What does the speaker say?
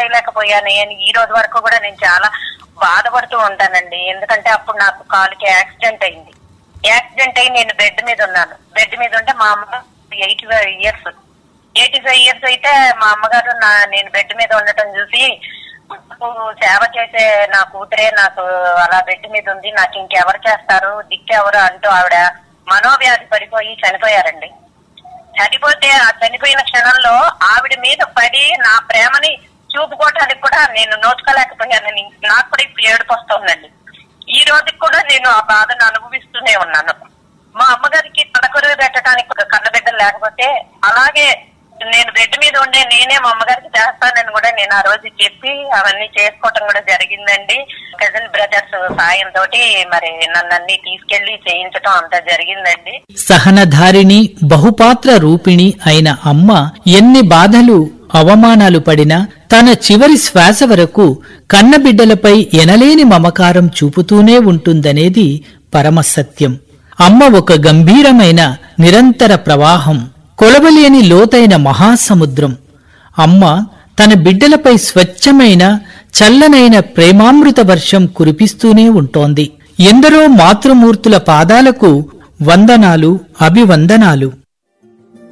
చేయలేకపోయాను అని ఈ రోజు వరకు కూడా నేను చాలా బాధపడుతూ ఉంటానండి. ఎందుకంటే అప్పుడు నాకు కాలుకి యాక్సిడెంట్ అయింది. యాక్సిడెంట్ అయి నేను బెడ్ మీద ఉన్నాను. బెడ్ మీద ఉంటే మా అమ్మ 85 ఇయర్స్ అయితే మా అమ్మగారు నేను బెడ్ మీద ఉండటం చూసి సేవ చేసే నా కూతురే నాకు అలా బెడ్ మీద ఉంది, నాకు ఇంకెవరు చేస్తారు, దిక్కెవరు అంటూ ఆవిడ మనోవ్యాధి పడిపోయి చనిపోయారండి. చనిపోతే ఆ చనిపోయిన క్షణంలో ఆవిడ మీద పడి నా ప్రేమని చూపుకోవటానికి కూడా నేను నోచుకోలేకపోయానని నాకు కూడా ఇప్పుడు ఏడుపు వస్తుందండి. ఈ రోజుకి కూడా నేను ఆ బాధను అనుభవిస్తూనే ఉన్నాను. మా అమ్మగారికి తలకొరువు పెట్టడానికి ఒక కన్నబిడ్డలు లేకపోతే అలాగే నేను బెడ్ మీద ఉండే నేనే మా అమ్మగారికి చేస్తానని కూడా నేను ఆ రోజు చెప్పి అవన్నీ చేసుకోవటం కూడా జరిగిందండి. కజిన్ బ్రదర్స్ సాయం తోటి మరి నన్ను అన్ని తీసుకెళ్లి చేయించటం అంతా జరిగిందండి. సహనధారిణి బహుపాత్ర రూపిణి అయిన అమ్మ ఎన్ని బాధలు అవమానాలు పడినా తన చివరి శ్వాస వరకు కన్నబిడ్డలపై ఎనలేని మమకారం చూపుతూనే ఉంటుందనేది పరమసత్యం. అమ్మ ఒక గంభీరమైన నిరంతర ప్రవాహం, కొలవలేని లోతైన మహాసముద్రం. అమ్మ తన బిడ్డలపై స్వచ్ఛమైన చల్లనైన ప్రేమామృత వర్షం కురిపిస్తూనే ఉంటోంది. ఎందరో మాతృమూర్తుల పాదాలకు వందనాలు, అభివందనాలు.